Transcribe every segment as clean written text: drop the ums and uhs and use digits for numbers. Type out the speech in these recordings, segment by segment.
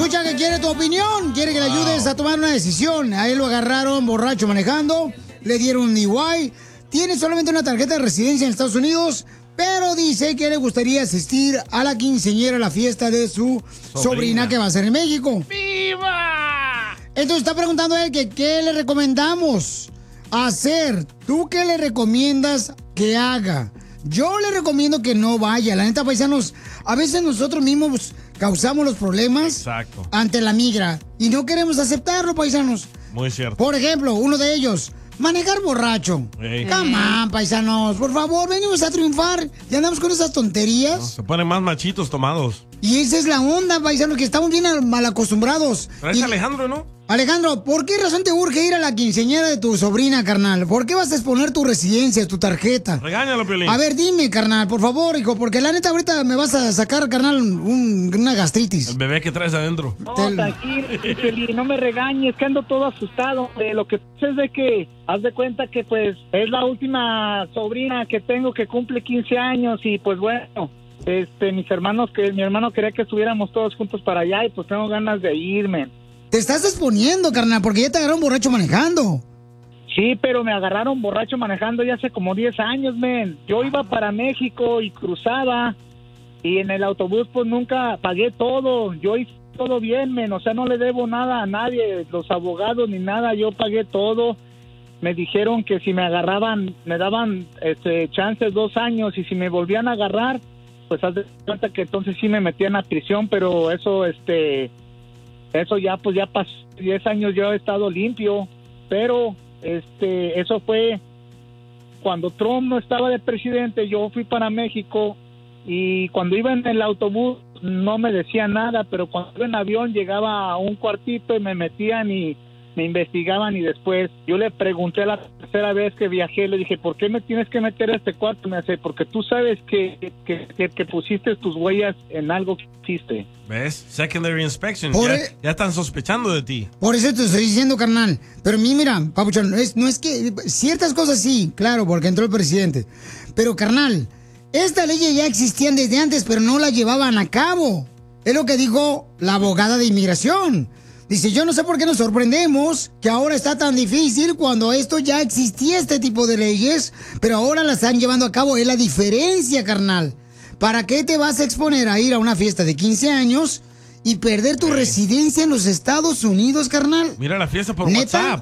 escucha que quiere tu opinión, quiere que le ayudes a tomar una decisión. A él lo agarraron borracho manejando, le dieron un DUI, tiene solamente una tarjeta de residencia en Estados Unidos, pero dice que le gustaría asistir a la quinceañera, a la fiesta de su sobrina que va a ser en México. ¡Viva! Entonces está preguntando a él que qué le recomendamos hacer. ¿Tú qué le recomiendas que haga? Yo le recomiendo que no vaya. La neta, paisanos, a veces nosotros mismos causamos los problemas ante la migra y no queremos aceptarlo, paisanos. Muy cierto. Por ejemplo, uno de ellos, manejar borracho. Hey. Come on, paisanos, por favor, venimos a triunfar y andamos con esas tonterías. No, se ponen más machitos tomados. Y esa es la onda, paisanos, que estamos bien mal acostumbrados. Pero es Alejandro, ¿no? Alejandro, ¿por qué razón te urge ir a la quinceañera de tu sobrina, carnal? ¿Por qué vas a exponer tu residencia, tu tarjeta? Regáñalo, Piolín. A ver, dime, carnal, por favor, hijo, porque la neta ahorita me vas a sacar, carnal, una gastritis. El bebé que traes adentro. No, tranquilo, Piolín, no me regañes, que ando todo asustado. Lo que pasa es de que, haz de cuenta que, pues, es la última sobrina que tengo que cumple 15 años y, pues, bueno, mis hermanos, mi hermano quería que estuviéramos todos juntos para allá y, pues, tengo ganas de irme. Te estás exponiendo, carnal, porque ya te agarraron borracho manejando. Sí, pero me agarraron borracho manejando ya hace como 10 años, men. Yo iba para México y cruzaba y en el autobús pues nunca pagué todo. Yo hice todo bien, men. O sea, no le debo nada a nadie, los abogados ni nada. Yo pagué todo. Me dijeron que si me agarraban, me daban chances 2 años y si me volvían a agarrar, pues haz de cuenta que entonces sí me metían a prisión, pero eso, eso ya, pues ya pasó 10 años, yo he estado limpio, pero eso fue cuando Trump no estaba de presidente. Yo fui para México y cuando iba en el autobús no me decían nada, pero cuando iba en avión llegaba a un cuartito y me metían y me investigaban y después yo le pregunté la tercera vez que viajé, le dije, ¿por qué me tienes que meter a este cuarto? Me hace, porque tú sabes que pusiste tus huellas en algo que hiciste. ¿Ves? Secondary inspection. Por Ya están sospechando de ti. Por eso te estoy diciendo, carnal. Pero a mí, mira, papuchón, no es que... Ciertas cosas sí, claro, porque entró el presidente. Pero, carnal, estas leyes ya existían desde antes, pero no las llevaban a cabo. Es lo que dijo la abogada de inmigración. Dice, yo no sé por qué nos sorprendemos que ahora está tan difícil cuando esto ya existía, este tipo de leyes, pero ahora las están llevando a cabo. Es la diferencia, carnal. ¿Para qué te vas a exponer a ir a una fiesta de 15 años y perder tu residencia en los Estados Unidos, carnal? Mira la fiesta por ¿Neta? WhatsApp.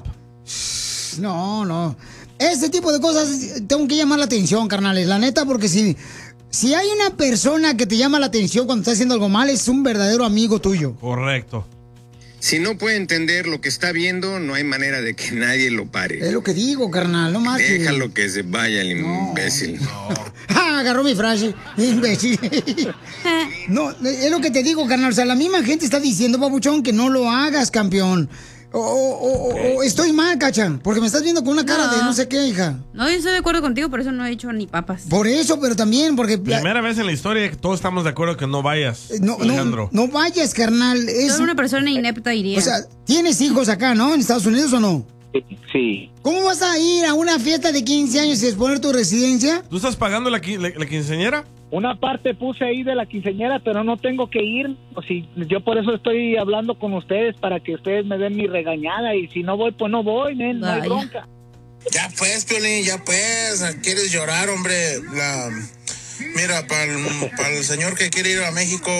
No. Ese tipo de cosas tengo que llamar la atención, carnales. La neta, porque si hay una persona que te llama la atención cuando estás haciendo algo mal, es un verdadero amigo tuyo. Correcto. Si no puede entender lo que está viendo, no hay manera de que nadie lo pare. Es lo que digo, carnal, no más. Déjalo que se vaya el imbécil. Agarró mi frase, imbécil. No, es lo que te digo, carnal. O sea, la misma gente está diciendo, papuchón, que no lo hagas, campeón. O estoy mal, cacha, porque me estás viendo con una cara de no sé qué, hija. No, yo estoy de acuerdo contigo, por eso no he hecho ni papas. Por eso, pero también porque... Primera vez en la historia que todos estamos de acuerdo que no vayas, Alejandro. No vayas, carnal. Soy una persona inepta, iría. O sea, ¿tienes hijos acá, no? ¿En Estados Unidos o no? Sí. ¿Cómo vas a ir a una fiesta de 15 años y exponer tu residencia? ¿Tú estás pagando la quinceañera? Una parte puse ahí de la quinceañera, pero no tengo que ir. O si, yo por eso estoy hablando con ustedes, para que ustedes me den mi regañada. Y si no voy, pues no voy, no hay bronca. Ya pues, Piolín, ya pues. ¿Quieres llorar, hombre? Mira, para el señor que quiere ir a México,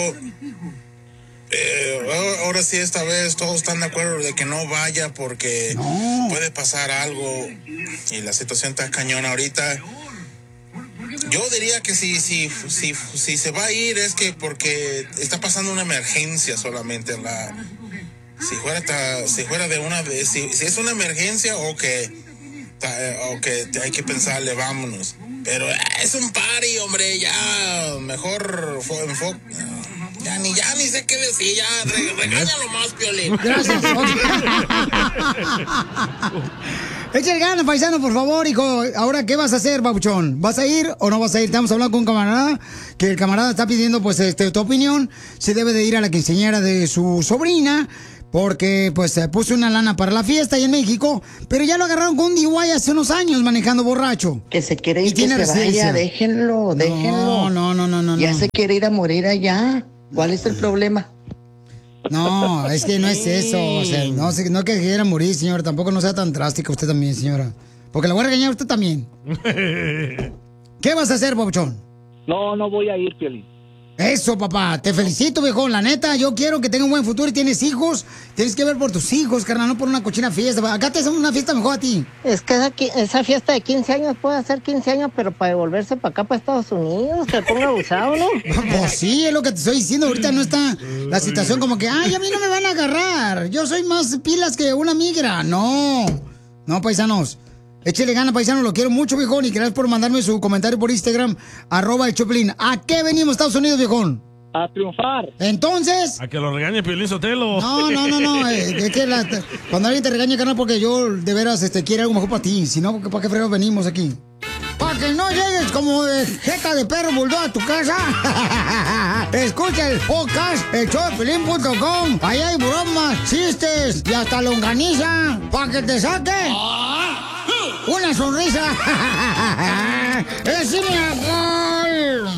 ahora sí, esta vez todos están de acuerdo de que no vaya porque puede pasar algo y la situación está cañona ahorita. Yo diría que si se va a ir es que porque está pasando una emergencia solamente. Si fuera de una vez, si es una emergencia o que hay que pensarle, vámonos. Pero es un party, hombre, ya mejor enfoque. Ya ni sé qué decir, ya regáñalo más, Piolín. Gracias. Échale ganas, paisano, por favor, hijo. Ahora, ¿qué vas a hacer, babuchón? ¿Vas a ir o no vas a ir? Estamos hablando con un camarada, que el camarada está pidiendo, pues, tu opinión. Se debe de ir a la quinceañera de su sobrina, porque, pues, se puso una lana para la fiesta ahí en México, pero ya lo agarraron con un DUI hace unos años manejando borracho. Que se quiere ir, que se vaya, déjenlo. No. Ya se quiere ir a morir allá. ¿Cuál es el problema? No, es que no es eso. O sea, no que quiera morir, señora. Tampoco no sea tan drástica usted también, señora. Porque la voy a regañar a usted también. ¿Qué vas a hacer, papuchón? No voy a ir, Piolín. Eso, papá. Te felicito, viejón. La neta, yo quiero que tenga un buen futuro y tienes hijos. Tienes que ver por tus hijos, carnal, no por una cochina fiesta. Acá te hacemos una fiesta mejor a ti. Es que esa fiesta de 15 años puede hacer 15 años, pero para devolverse para acá, para Estados Unidos, que ponga abusado, ¿no? Pues sí, es lo que te estoy diciendo. Ahorita no está la situación como que, ay, a mí no me van a agarrar. Yo soy más pilas que una migra. No, paisanos. Échele gana, paisano, lo quiero mucho, viejón, y gracias por mandarme su comentario por Instagram, @el Choplin. ¿A qué venimos, Estados Unidos, viejón? A triunfar. Entonces... A que lo regañe Piolín Sotelo. No. Es que cuando alguien te regaña, carnal, porque yo de veras quiero algo mejor para ti. Si no, ¿para qué fregados venimos aquí? Para que no llegues como de jeta de perro bulldog a tu casa. Escucha el podcast, elshowdepiolín.com. Ahí hay bromas, chistes y hasta longaniza. Para que te saque una sonrisa. ¡Es mi amor!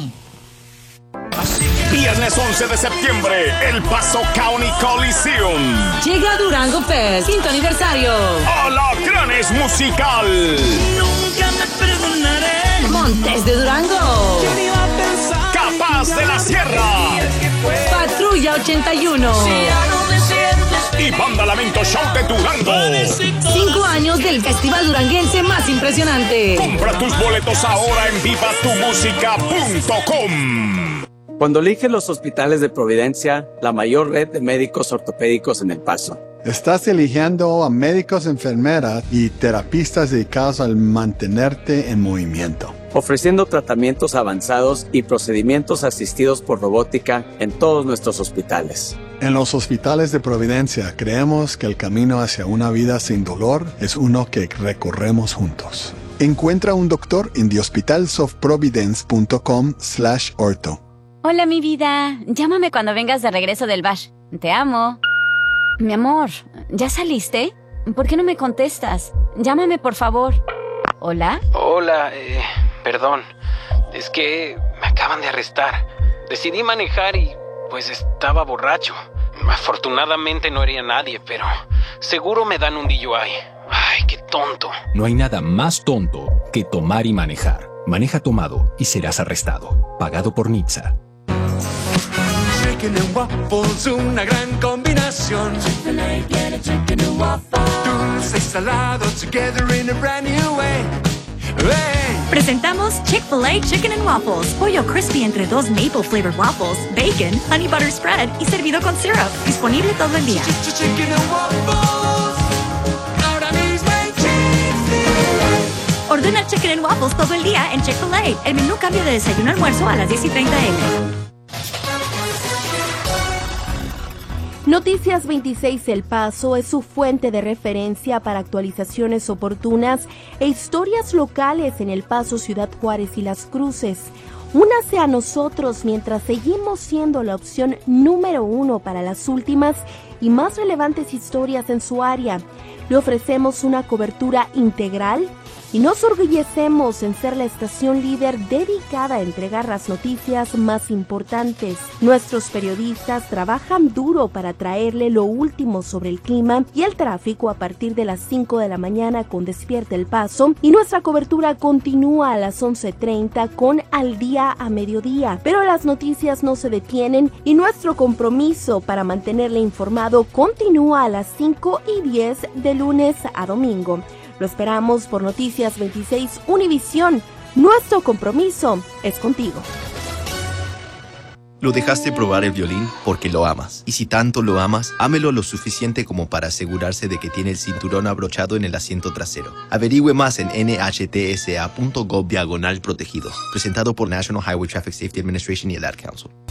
Viernes 11 de septiembre, El Paso County Coliseum. Llega Durango Fest, 5º aniversario. Alacranes Musical. Nunca me perdonaré. Montes de Durango. Capaz de la Sierra. Patrulla 81. Y Banda Lamento Show de Durango. 5 años del festival duranguense más impresionante. Compra tus boletos ahora en vivatumusica.com. Cuando eliges los hospitales de Providencia, la mayor red de médicos ortopédicos en El Paso. Estás eligiendo a médicos, enfermeras y terapistas dedicados al mantenerte en movimiento. Ofreciendo tratamientos avanzados y procedimientos asistidos por robótica en todos nuestros hospitales. En los hospitales de Providencia creemos que el camino hacia una vida sin dolor es uno que recorremos juntos. Encuentra un doctor en thehospitalsofprovidence.com/ortho. Hola, mi vida. Llámame cuando vengas de regreso del bash. Te amo. Mi amor, ¿ya saliste? ¿Por qué no me contestas? Llámame, por favor. ¿Hola? Hola, perdón. Es que me acaban de arrestar. Decidí manejar y, pues, estaba borracho. Afortunadamente no hería a nadie, pero seguro me dan un DUI. Ay, qué tonto. No hay nada más tonto que tomar y manejar. Maneja tomado y serás arrestado. Pagado por NHTSA. Chicken and waffles, una gran combinación. Chick-fil-A, get a chicken and waffle. Dulce y salado together in a brand new way. Hey. Presentamos Chick-fil-A Chicken and Waffles. Pollo crispy entre 2 maple flavored waffles, bacon, honey butter spread y servido con syrup. Disponible todo el día. Chicken and waffles. Ahora mismo en Chick-fil-A. Ordena Chicken and Waffles todo el día en Chick-fil-A. El menú cambia de desayuno a almuerzo a las 10:30 a.m. Noticias 26 El Paso es su fuente de referencia para actualizaciones oportunas e historias locales en El Paso, Ciudad Juárez y Las Cruces. Únase a nosotros mientras seguimos siendo la opción número 1 para las últimas y más relevantes historias en su área. Le ofrecemos una cobertura integral y nos orgullecemos en ser la estación líder dedicada a entregar las noticias más importantes. Nuestros periodistas trabajan duro para traerle lo último sobre el clima y el tráfico a partir de las 5 de la mañana con Despierta El Paso, y nuestra cobertura continúa a las 11:30 con Al Día a Mediodía. Pero las noticias no se detienen y nuestro compromiso para mantenerle informado continúa a las 5:10 de lunes a domingo. Lo esperamos por Noticias 26 Univisión. Nuestro compromiso es contigo. Lo dejaste probar el violín porque lo amas. Y si tanto lo amas, ámelo lo suficiente como para asegurarse de que tiene el cinturón abrochado en el asiento trasero. Averigüe más en nhtsa.gov/protegidos. Presentado por National Highway Traffic Safety Administration y el Ad Council.